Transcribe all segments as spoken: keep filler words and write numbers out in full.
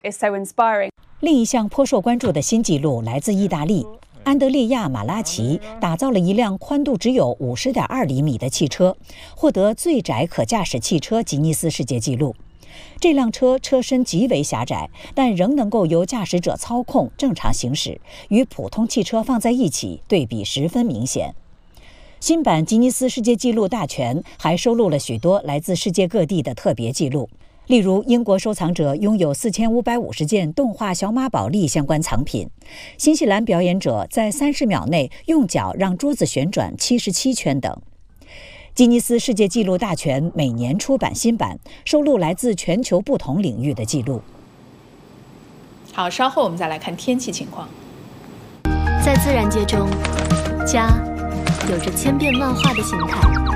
is so inspiring. 另一项颇受关注的新纪录来自意大利，安德烈亚·马拉奇打造了一辆宽度只有 五十点二厘米的汽车，获得最窄可驾驶汽车吉尼斯世界纪录。这辆车车身极为狭窄，但仍能够由驾驶者操控正常行驶，与普通汽车放在一起，对比十分明显。新版吉尼斯世界纪录大全还收录了许多来自世界各地的特别纪录，例如英国收藏者拥有四千五百五十件动画小马宝莉相关藏品，新西兰表演者在三十秒内用脚让桌子旋转七十七圈等。吉尼斯世界纪录大全每年出版新版，收录来自全球不同领域的记录。 好，稍后我们再来看天气情况。 在自然界中，家有着千变万化的形态。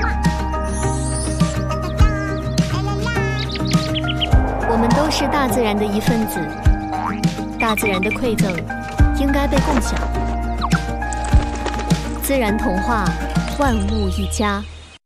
我们都是大自然的一份子，大自然的馈赠应该被共享。自然童话，万物一家。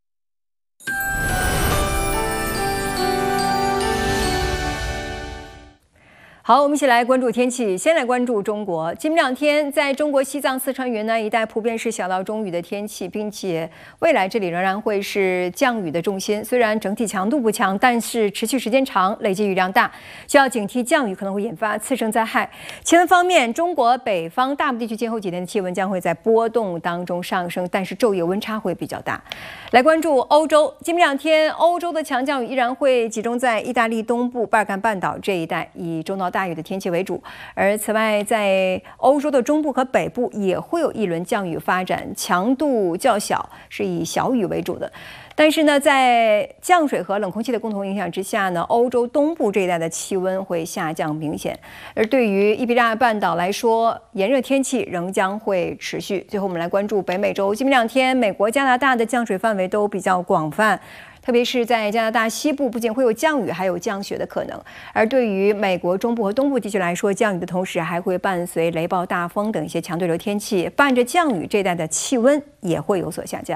好，我们一起来关注天气。先来关注中国，今明两天在中国西藏、四川、云南一带普遍是小到中雨的天气，并且未来这里仍然会是降雨的重心。虽然整体强度不强，但是持续时间长，累积雨量大，需要警惕降雨可能会引发次生灾害。气温方面，中国北方大部地区今后几天的气温将会在波动当中上升，但是昼夜温差会比较大。来关注欧洲，今明两天欧洲的强降雨依然会集中在意大利东部巴尔干半岛这一带，以中到大雨的天气为主。而此外，在欧洲的中部和北部也会有一轮降雨发展，强度较小，是以小雨为主的。但是呢，在降水和冷空气的共同影响之下呢，欧洲东部这一带的气温会下降明显。而对于伊比利亚半岛来说，炎热天气仍将会持续。最后，我们来关注北美洲，今明两天，美国、加拿大的降水范围都比较广泛。特别是在加拿大西部，不仅会有降雨，还有降雪的可能。而对于美国中部和东部地区来说，降雨的同时还会伴随雷暴、大风等一些强对流天气，伴着降雨，这带的气温也会有所下降。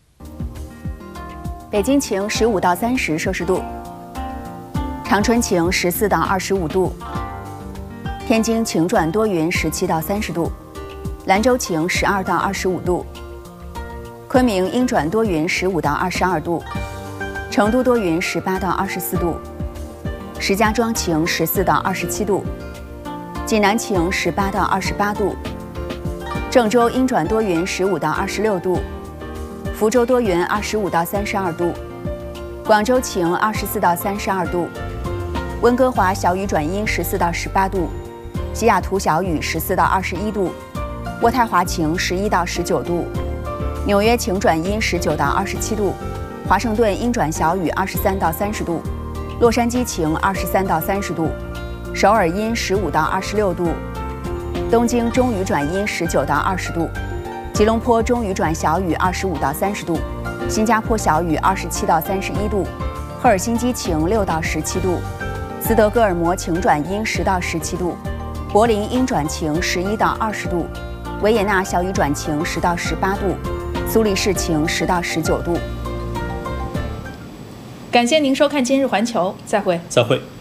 北京晴十五到三十摄氏度，长春晴十四到二十五度，天津晴转多云十七到三十度，兰州晴十二到二十五度，昆明阴转多云十五到二十二度。成都多云十八到二十四度，石家庄晴十四到二十七度，济南晴十八到二十八度，郑州阴转多云十五到二十六度，福州多云二十五到三十二度，广州晴二十四到三十二度，温哥华小雨转阴十四到十八度，西雅图小雨十四到二十一度，渥太华晴十一到十九度，纽约晴转阴十九到二十七度。华盛顿阴转小雨二十三到三十度，洛杉矶晴二十三到三十度，首尔阴十五到二十六度，东京中雨转阴十九到二十度，吉隆坡中雨转小雨二十五到三十度，新加坡小雨二十七到三十一度，赫尔辛基晴六到十七度，斯德哥尔摩晴转阴十到十七度，柏林阴转晴十一到二十度，维也纳小雨转晴十到十八度，苏黎世晴十到十九度。 感谢您收看今日环球，再会。 再会。